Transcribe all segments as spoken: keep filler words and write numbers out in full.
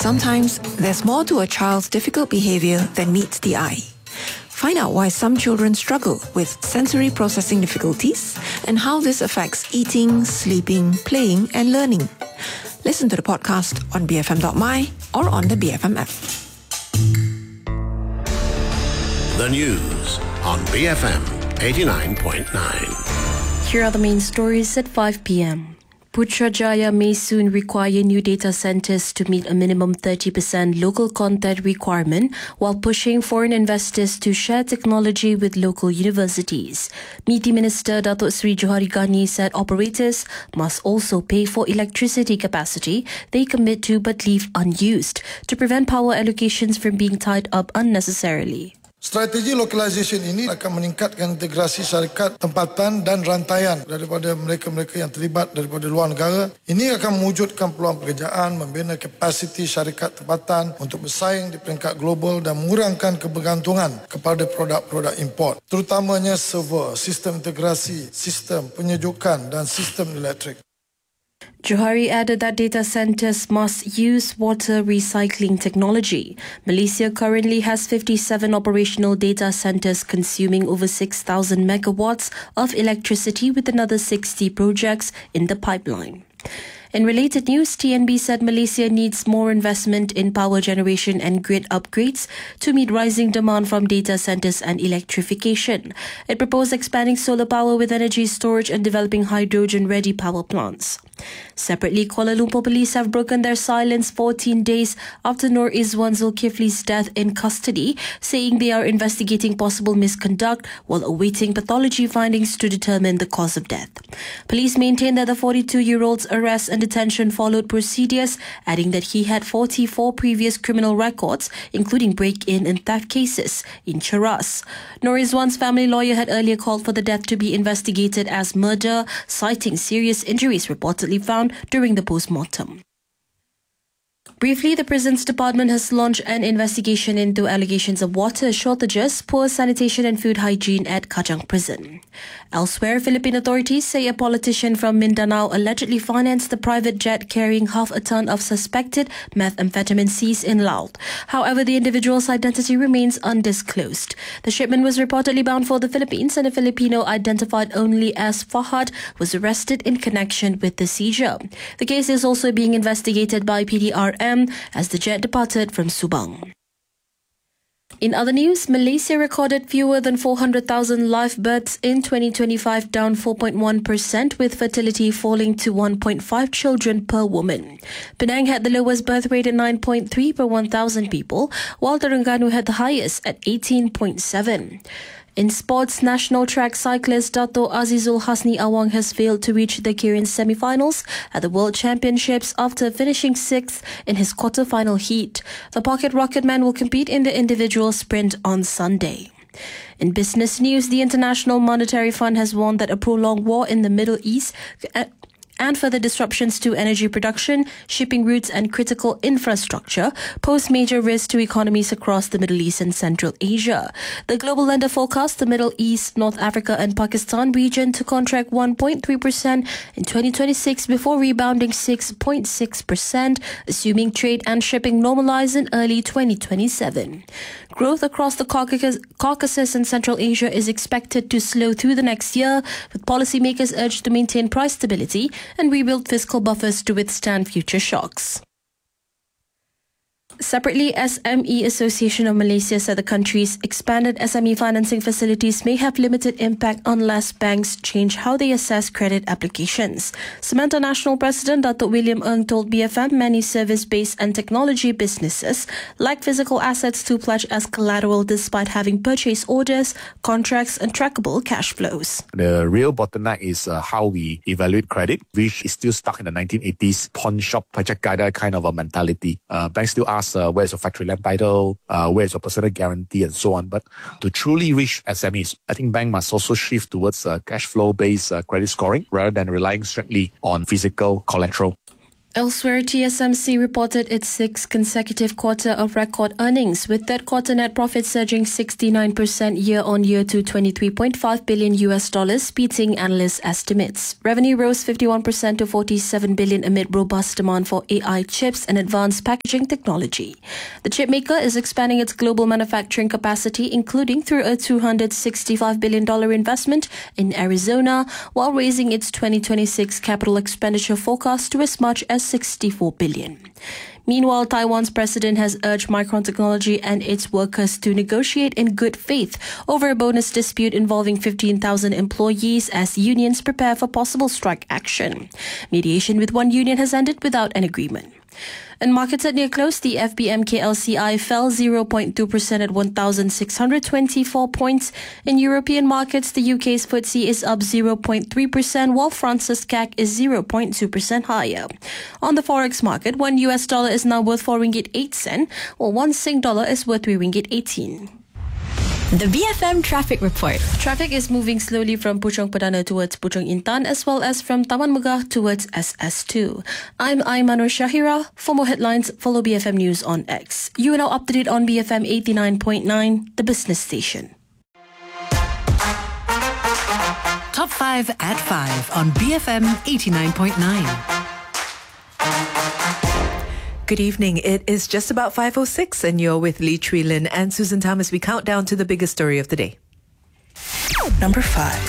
Sometimes there's more to a child's difficult behavior than meets the eye. Find out why some children struggle with sensory processing difficulties and how this affects eating, sleeping, playing and learning. Listen to the podcast on b f m dot m y or on the B F M app. The news on B F M eighty-nine point nine. Here are the main stories at five p.m. Putrajaya may soon require new data centres to meet a minimum thirty percent local content requirement while pushing foreign investors to share technology with local universities. Miti Minister Datuk Seri Johari Ghani said operators must also pay for electricity capacity they commit to but leave unused to prevent power allocations from being tied up unnecessarily. Strategi localization ini akan meningkatkan integrasi syarikat tempatan dan rantaian daripada mereka-mereka yang terlibat daripada luar negara. Ini akan mewujudkan peluang pekerjaan, membina kapasiti syarikat tempatan untuk bersaing di peringkat global dan mengurangkan kebergantungan kepada produk-produk import, terutamanya server, sistem integrasi, sistem penyejukan dan sistem elektrik. Johari added that data centres must use water recycling technology. Malaysia currently has fifty-seven operational data centres consuming over six thousand megawatts of electricity with another sixty projects in the pipeline. In related news, T N B said Malaysia needs more investment in power generation and grid upgrades to meet rising demand from data centres and electrification. It proposed expanding solar power with energy storage and developing hydrogen-ready power plants. Separately, Kuala Lumpur police have broken their silence fourteen days after Nur Izwan Zulkifli's death in custody, saying they are investigating possible misconduct while awaiting pathology findings to determine the cause of death. Police maintain that the forty-two-year-old's arrest and detention followed procedures, adding that he had forty-four previous criminal records, including break-in and theft cases in Cheras. Nur Izwan's family lawyer had earlier called for the death to be investigated as murder, citing serious injuries reportedly found during the post-mortem. Briefly, the Prisons Department has launched an investigation into allegations of water shortages, poor sanitation and food hygiene at Kajang Prison. Elsewhere, Philippine authorities say a politician from Mindanao allegedly financed the private jet carrying half a ton of suspected methamphetamine seized in Laos. However, the individual's identity remains undisclosed. The shipment was reportedly bound for the Philippines, and a Filipino identified only as Fahad was arrested in connection with the seizure. The case is also being investigated by P D R M as the jet departed from Subang. In other news, Malaysia recorded fewer than four hundred thousand live births in twenty twenty-five, down four point one percent, with fertility falling to one point five children per woman. Penang had the lowest birth rate at nine point three per one thousand people, while Terengganu had the highest at eighteen point seven. In sports, national track cyclist Dato' Azizul Hasni Awang has failed to reach the Kirin semi-finals at the World Championships after finishing sixth in his quarter-final heat. The pocket rocket man will compete in the individual sprint on Sunday. In business news, the International Monetary Fund has warned that a prolonged war in the Middle East and further disruptions to energy production, shipping routes and critical infrastructure pose major risks to economies across the Middle East and Central Asia. The global lender forecasts the Middle East, North Africa and Pakistan region to contract one point three percent in twenty twenty-six before rebounding six point six percent, assuming trade and shipping normalize in early twenty twenty-seven. Growth across the Caucasus, Caucasus and Central Asia is expected to slow through the next year, with policymakers urged to maintain price stability and rebuild fiscal buffers to withstand future shocks. Separately, S M E Association of Malaysia said the country's expanded S M E financing facilities may have limited impact unless banks change how they assess credit applications. Samantha National President Datuk William Ng told B F M many service-based and technology businesses lack physical assets to pledge as collateral despite having purchase orders, contracts and trackable cash flows. The real bottleneck is uh, how we evaluate credit, which is still stuck in the nineteen eighties pawn shop pajak gada kind of a mentality. Uh, banks still ask Uh, where's your factory land title, uh, where's your personal guarantee and so on. But to truly reach S M Es, I think bank must also shift towards uh, cash flow based uh, credit scoring rather than relying strictly on physical collateral. Elsewhere, T S M C reported its sixth consecutive quarter of record earnings, with third quarter net profit surging sixty-nine percent year-on-year to twenty-three point five billion U S dollars, beating analyst estimates. Revenue rose fifty-one percent to forty-seven billion amid robust demand for A I chips and advanced packaging technology. The chip maker is expanding its global manufacturing capacity, including through a two hundred sixty-five billion dollars investment in Arizona, while raising its twenty twenty-six capital expenditure forecast to as much as sixty-four billion dollars. Meanwhile, Taiwan's president has urged Micron Technology and its workers to negotiate in good faith over a bonus dispute involving fifteen thousand employees as unions prepare for possible strike action. Mediation with one union has ended without an agreement. In markets at near close, the F B M K L C I fell zero point two percent at one thousand six hundred twenty-four points. In European markets, the U K's F T S E is up zero point three percent, while France's C A C is zero point two percent higher. On the forex market, one U S dollar is now worth four ringgit eight cents, while one Sing dollar is worth three ringgit eighteen. The B F M Traffic Report. Traffic is moving slowly from Puchong Perdana towards Puchong Intan, as well as from Taman Megah towards S S two. I'm Aimanur Shahira. For more headlines, follow B F M News on X. You are now up to date on B F M eighty-nine point nine, the business station. Top five at five on B F M eighty-nine point nine. Good evening. It is just about five oh six and you're with Lee Chui Lin and Susan Tam as we count down to the biggest story of the day. Number five.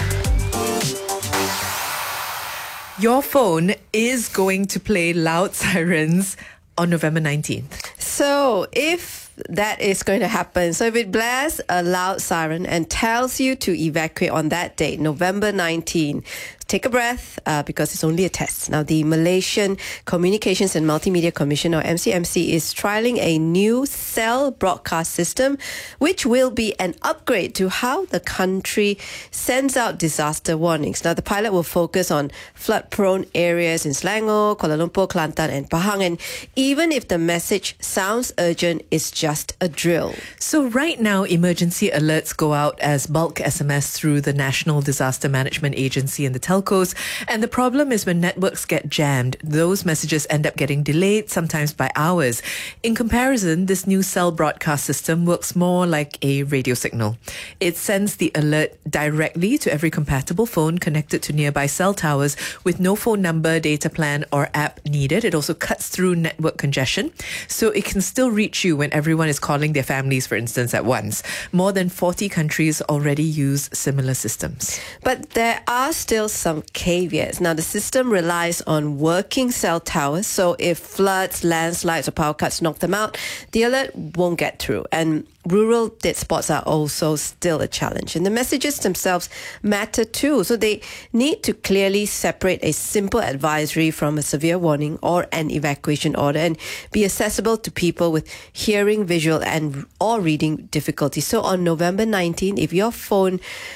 Your phone is going to play loud sirens on November nineteenth. So if that is going to happen, so if it blares a loud siren and tells you to evacuate on that date, November nineteenth, take a breath uh, because it's only a test. Now, the Malaysian Communications and Multimedia Commission, or M C M C, is trialling a new cell broadcast system, which will be an upgrade to how the country sends out disaster warnings. Now, the pilot will focus on flood-prone areas in Selangor, Kuala Lumpur, Kelantan and Pahang, and even if the message sounds urgent, it's just a drill. So right now, emergency alerts go out as bulk S M S through the National Disaster Management Agency and the telcos. And the problem is when networks get jammed, those messages end up getting delayed, sometimes by hours. In comparison, this new cell broadcast system works more like a radio signal. It sends the alert directly to every compatible phone connected to nearby cell towers with no phone number, data plan or app needed. It also cuts through network congestion, so it can still reach you when everyone is calling their families, for instance, at once. More than forty countries already use similar systems. But there are still some caveats. Now, the system relies on working cell towers, so if floods, landslides or power cuts knock them out, the alert won't get through. And rural dead spots are also still a challenge. And the messages themselves matter too. So they need to clearly separate a simple advisory from a severe warning or an evacuation order and be accessible to people with hearing, visual and or reading difficulties. So on November nineteenth, if your phone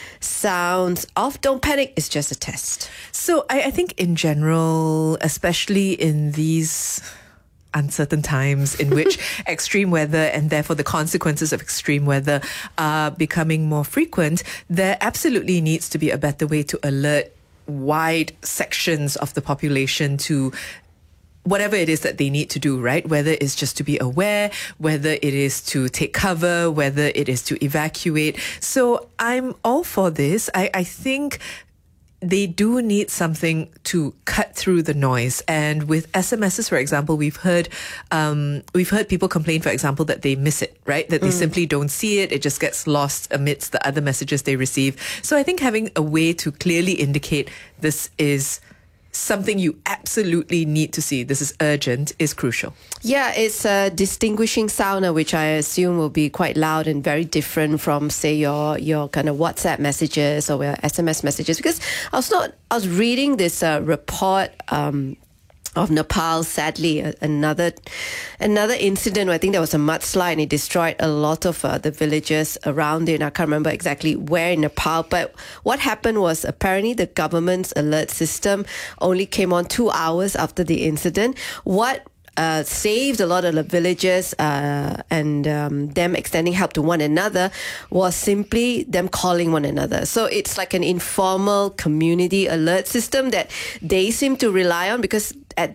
sounds off, don't panic, it's just a test. So I, I think in general, especially in these uncertain times in which extreme weather and therefore the consequences of extreme weather are becoming more frequent, there absolutely needs to be a better way to alert wide sections of the population to whatever it is that they need to do, right? Whether it's just to be aware, whether it is to take cover, whether it is to evacuate. So I'm all for this. I, I think they do need something to cut through the noise. And with S M Ses, for example, we've heard um, we've heard people complain, for example, that they miss it, right? That they mm. simply don't see it. It just gets lost amidst the other messages they receive. So I think having a way to clearly indicate this is something you absolutely need to see, this is urgent, is crucial. Yeah, it's a distinguishing sound, which I assume will be quite loud and very different from, say, your your kind of WhatsApp messages or your S M S messages. Because I was not, I was reading this uh, report um, of Nepal, sadly, another another incident where I think there was a mudslide and it destroyed a lot of uh, the villages around it. And I can't remember exactly where in Nepal, but what happened was apparently the government's alert system only came on two hours after the incident. What Uh, saved a lot of the villagers uh, and um, them extending help to one another was simply them calling one another. So it's like an informal community alert system that they seem to rely on, because at that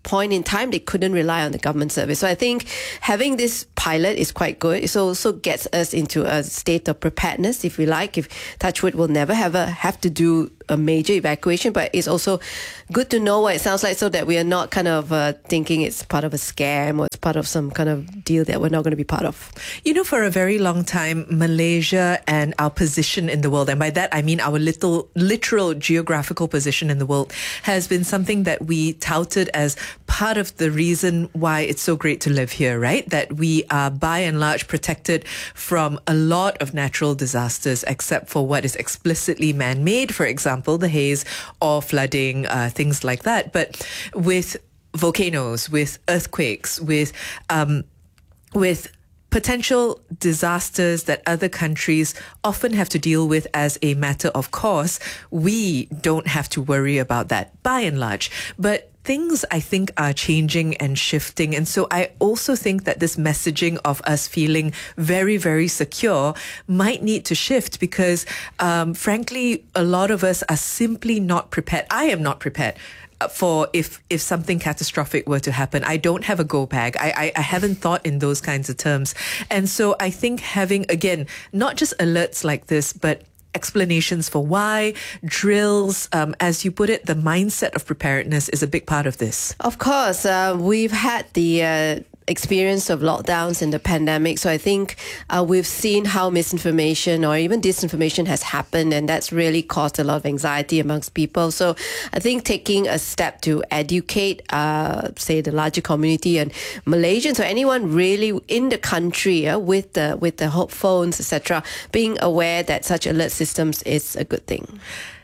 point in time, they couldn't rely on the government service. So I think having this pilot is quite good. It also gets us into a state of preparedness, if we like. If Touchwood will never have a, have to do a major evacuation, but it's also good to know what it sounds like so that we are not kind of uh, thinking it's part of a scam or it's part of some kind of deal that we're not going to be part of. You know, for a very long time, Malaysia and our position in the world, and by that I mean our little literal geographical position in the world, has been something that we touted as part of the reason why it's so great to live here, right? That we are by and large protected from a lot of natural disasters, except for what is explicitly man-made, for example, the haze or flooding, uh, things like that. But with volcanoes, with earthquakes, with um, with potential disasters that other countries often have to deal with as a matter of course, we don't have to worry about that by and large. But things, I think, are changing and shifting. And so I also think that this messaging of us feeling very, very secure might need to shift because, um, frankly, a lot of us are simply not prepared. I am not prepared for if if something catastrophic were to happen. I don't have a go bag. I, I, I haven't thought in those kinds of terms. And so I think having, again, not just alerts like this, but explanations for why, drills, um, as you put it, the mindset of preparedness is a big part of this. Of course, uh, we've had the uh, experience of lockdowns in the pandemic. So I think uh, we've seen how misinformation or even disinformation has happened, and that's really caused a lot of anxiety amongst people. So I think taking a step to educate, uh, say, the larger community and Malaysians or anyone really in the country uh, with the with the home phones, et cetera, being aware that such alert systems is a good thing.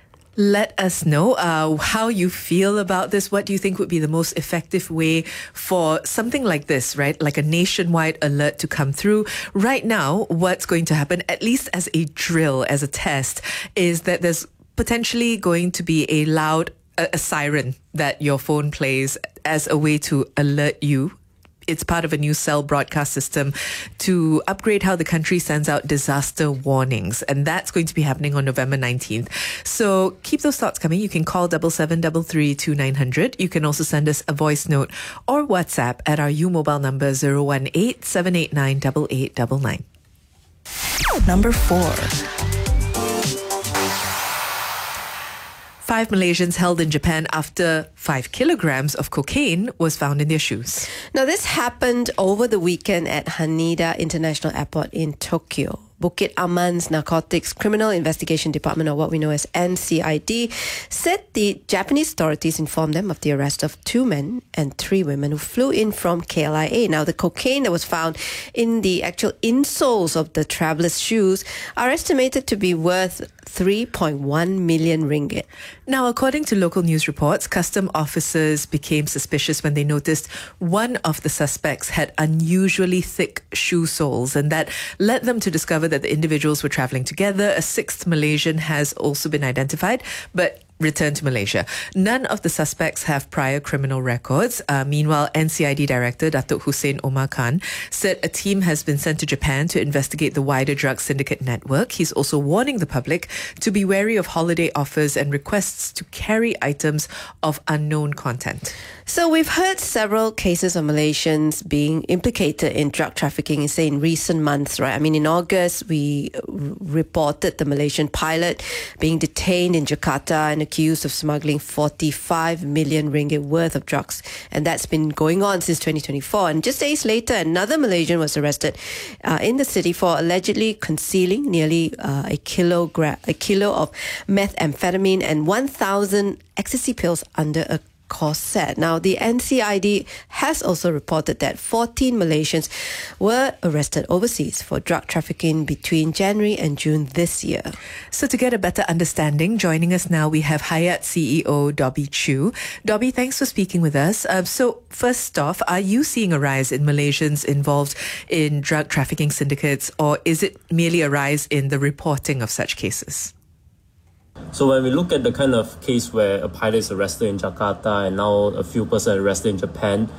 Let us know uh, how you feel about this. What do you think would be the most effective way for something like this, right? Like a nationwide alert to come through. Right now, what's going to happen, at least as a drill, as a test, is that there's potentially going to be a loud, a, a siren that your phone plays as a way to alert you. It's part of a new cell broadcast system to upgrade how the country sends out disaster warnings. And that's going to be happening on November nineteenth. So keep those thoughts coming. You can call seven seven three three two nine zero zero. You can also send us a voice note or WhatsApp at our U Mobile number zero one eight seven eight nine eight eight nine nine. Number four. Five Malaysians held in Japan after five kilograms of cocaine was found in their shoes. Now, this happened over the weekend at Haneda International Airport in Tokyo. Bukit Aman's Narcotics Criminal Investigation Department, or what we know as N C I D, said the Japanese authorities informed them of the arrest of two men and three women who flew in from K L I A. Now, the cocaine that was found in the actual insoles of the travelers' shoes are estimated to be worth three point one million ringgit. Now, according to local news reports, custom officers became suspicious when they noticed one of the suspects had unusually thick shoe soles, and that led them to discover that the individuals were traveling together. A sixth Malaysian has also been identified, but returned to Malaysia. None of the suspects have prior criminal records. Uh, meanwhile, N C I D Director Datuk Hussein Omar Khan said a team has been sent to Japan to investigate the wider drug syndicate network. He's also warning the public to be wary of holiday offers and requests to carry items of unknown content. So we've heard several cases of Malaysians being implicated in drug trafficking, say, in recent months, right? I mean, in August, we reported the Malaysian pilot being detained in Jakarta and accused of smuggling forty-five million ringgit worth of drugs. And that's been going on since twenty twenty-four. And just days later, another Malaysian was arrested uh, in the city for allegedly concealing nearly uh, a kilogram, a kilo of methamphetamine and one thousand ecstasy pills under a corset. Now, the N C I D has also reported that fourteen Malaysians were arrested overseas for drug trafficking between January and June this year. So to get a better understanding, joining us now, we have Hayat C E O Dobby Chew. Dobby, thanks for speaking with us. Um, so first off, are you seeing a rise in Malaysians involved in drug trafficking syndicates, or is it merely a rise in the reporting of such cases? So when we look at the kind of case where a pilot is arrested in Jakarta and now a few persons arrested in Japan,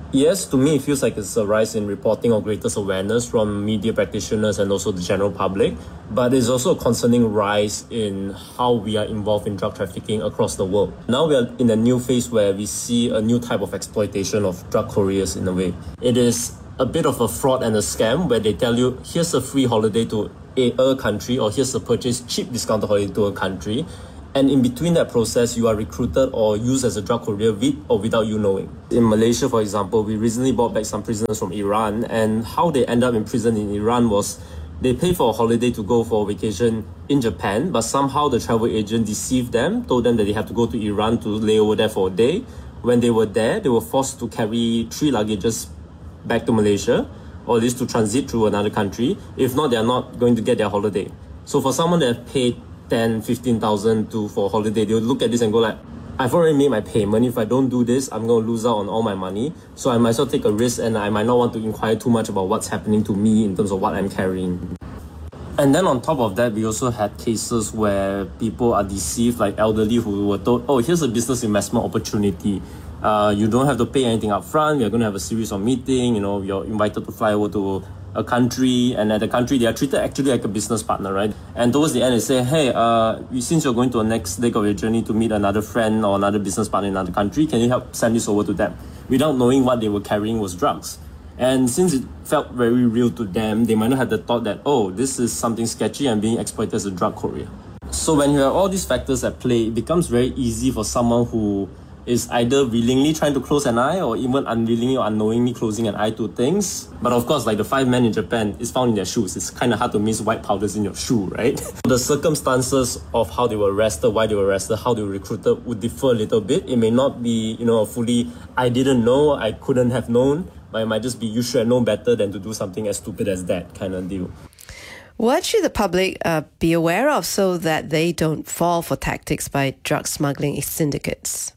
Yes, to me it feels like it's a rise in reporting or greater awareness from media practitioners and also the general public, but it's also a concerning rise in how we are involved in drug trafficking across the world. Now we are in a new phase where we see a new type of exploitation of drug couriers in a way. It is a bit of a fraud and a scam where they tell you, here's a free holiday to a, a country, or here's a purchase cheap discounted holiday to a country. And in between that process, you are recruited or used as a drug courier with or without you knowing. In Malaysia, for example, we recently brought back some prisoners from Iran, and how they end up in prison in Iran was they paid for a holiday to go for a vacation in Japan, but somehow the travel agent deceived them, told them that they have to go to Iran to lay over there for a day. When they were there, they were forced to carry three luggages back to Malaysia, or at least to transit through another country. If not, they are not going to get their holiday. So for someone that paid ten, fifteen thousand to for a holiday, they would look at this and go like, I've already made my payment. If I don't do this, I'm going to lose out on all my money. So I might as well take a risk, and I might not want to inquire too much about what's happening to me in terms of what I'm carrying. And then on top of that, we also had cases where people are deceived, like elderly who were told, oh, here's a business investment opportunity. Uh, you don't have to pay anything up front. We're going to have a series of meetings. You know, you're invited to fly over to a country, and at the country they are treated actually like a business partner, right? And towards the end they say, hey, uh, since you're going to the next leg of your journey to meet another friend or another business partner in another country, can you help send this over to them? Without knowing what they were carrying was drugs. And since it felt very real to them, they might not have the thought that, oh, this is something sketchy and being exploited as a drug courier. So when you have all these factors at play, it becomes very easy for someone who is either willingly trying to close an eye or even unwillingly or unknowingly closing an eye to things. But of course, like the five men in Japan is found in their shoes. It's kind of hard to miss white powders in your shoe, right? The circumstances of how they were arrested, why they were arrested, how they were recruited would differ a little bit. It may not be, you know, fully, I didn't know, I couldn't have known, but it might just be, you should have known better than to do something as stupid as that kind of deal. What should the public uh, be aware of so that they don't fall for tactics by drug smuggling syndicates?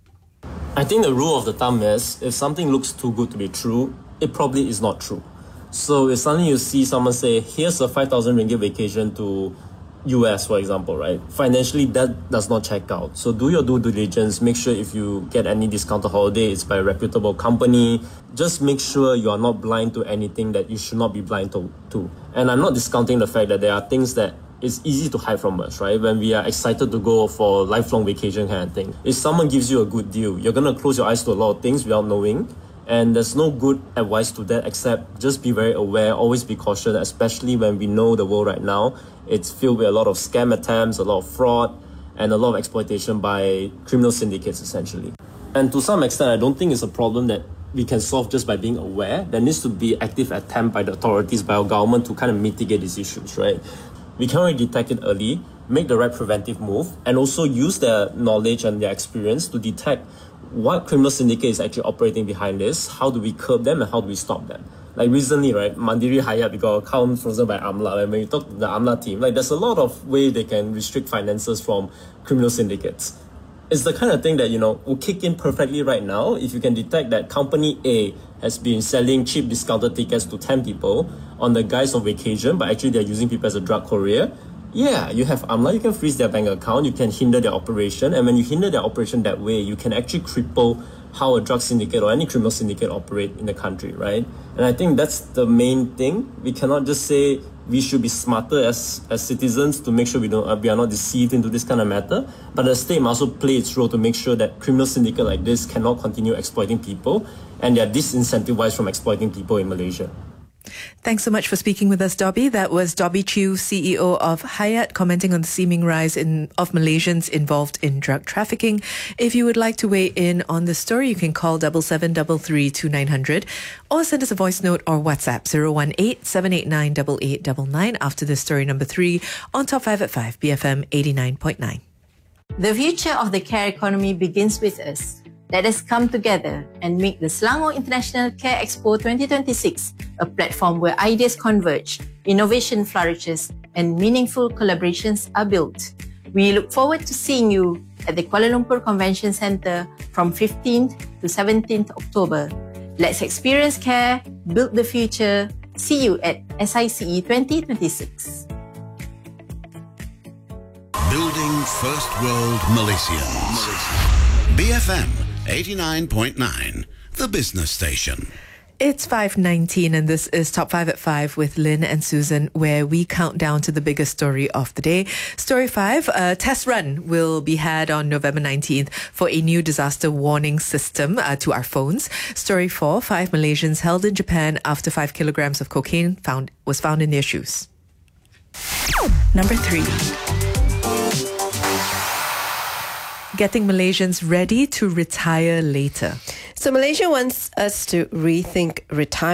I think the rule of the thumb is, if something looks too good to be true, it probably is not true. So if suddenly you see someone say, here's a five thousand ringgit vacation to U S, for example, right? Financially, that does not check out. So do your due diligence. Make sure if you get any discounted holiday, it's by a reputable company. Just make sure you are not blind to anything that you should not be blind to. to. And I'm not discounting the fact that there are things that it's easy to hide from us, right? When we are excited to go for a lifelong vacation kind of thing. If someone gives you a good deal, you're going to close your eyes to a lot of things without knowing. And there's no good advice to that except just be very aware, always be cautious, especially when we know the world right now. It's filled with a lot of scam attempts, a lot of fraud, and a lot of exploitation by criminal syndicates, essentially. And to some extent, I don't think it's a problem that we can solve just by being aware. There needs to be active attempt by the authorities, by our government to kind of mitigate these issues, right? We can already detect it early, make the right preventive move, and also use their knowledge and their experience to detect what criminal syndicate is actually operating behind this, how do we curb them, and how do we stop them. Like recently, right, Mandiri Hayat, we got an account frozen by Amla. And when you talk to the Amla team, like there's a lot of ways they can restrict finances from criminal syndicates. It's the kind of thing that, you know, will kick in perfectly right now if you can detect that company A has been selling cheap discounted tickets to ten people on the guise of vacation, but actually they're using people as a drug courier. Yeah, you have Amla, you can freeze their bank account, you can hinder their operation, and when you hinder their operation that way, you can actually cripple how a drug syndicate or any criminal syndicate operate in the country, right? And I think that's the main thing. We cannot just say we should be smarter as, as citizens to make sure we don't uh, we are not deceived into this kind of matter, but the state must also play its role to make sure that criminal syndicate like this cannot continue exploiting people, and they are disincentivized from exploiting people in Malaysia. Thanks so much for speaking with us, Dobby. That was Dobby Chew, C E O of Hayat, commenting on the seeming rise in of Malaysians involved in drug trafficking. If you would like to weigh in on the story, you can call double seven double three two nine hundred or send us a voice note or WhatsApp zero one eight seven eight nine double eight double nine after the story number three on Top five at five, B F M eighty-nine point nine. The future of the care economy begins with us. Let us come together and make the Selangor International Care Expo twenty twenty-six a platform where ideas converge, innovation flourishes, and meaningful collaborations are built. We look forward to seeing you at the Kuala Lumpur Convention Centre from fifteenth to seventeenth October. Let's experience care, build the future. See you at S I C E twenty twenty-six. Building First World Malaysians. B F M eighty-nine point nine, the business station. It's five nineteen and this is Top five at five with Lynn and Susan, where we count down to the biggest story of the day. Story five, a test run will be had on November nineteenth for a new disaster warning system uh, to our phones. Story four, five Malaysians held in Japan after five kilograms of cocaine found was found in their shoes. Number three. Getting Malaysians ready to retire later. So Malaysia wants us to rethink retirement.